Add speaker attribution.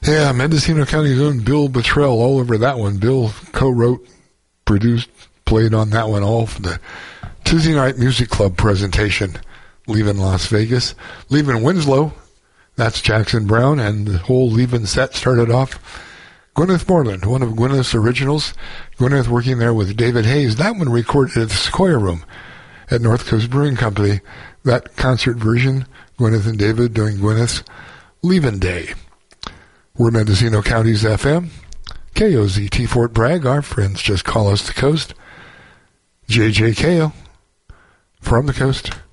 Speaker 1: Yeah, Mendocino County's own Bill Bottrell all over that one. Bill co-wrote, produced, played on that one all for the Tuesday Night Music Club presentation. Leaving Las Vegas. Leaving Winslow, that's Jackson Browne, and the whole Leaving set started off Gwyneth Moreland, one of Gwyneth's originals. Gwyneth working there with David Hayes. That one recorded at the Sequoia Room at North Coast Brewing Company. That concert version, Gwyneth and David doing Gwyneth's Leaving Day. We're Mendocino County's FM. KOZT Fort Bragg. Our friends just call us the coast. JJKO from the coast.